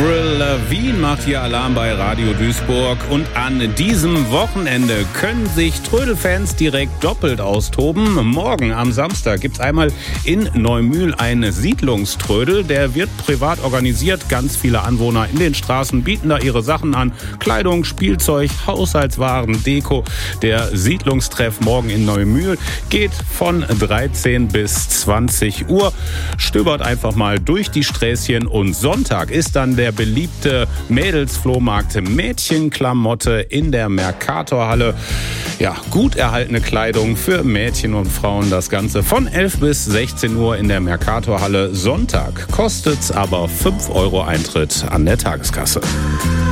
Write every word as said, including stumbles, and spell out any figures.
Avril Lavigne macht hier Alarm bei Radio Duisburg. Und an diesem Wochenende können sich Trödelfans direkt doppelt austoben. Morgen am Samstag gibt's einmal in Neumühl einen Siedlungströdel. Der wird privat organisiert. Ganz viele Anwohner in den Straßen bieten da ihre Sachen an. Kleidung, Spielzeug, Haushaltswaren, Deko. Der Siedlungstreff morgen in Neumühl geht von dreizehn bis zwanzig Uhr. Stöbert einfach mal durch die Sträßchen und Sonntag ist dann der beliebte Mädelsflohmarkt Mädchenklamotte in der Mercatorhalle. Ja, gut erhaltene Kleidung für Mädchen und Frauen. Das Ganze von elf bis sechzehn Uhr in der Mercatorhalle. Sonntag kostet's aber fünf Euro Eintritt an der Tageskasse.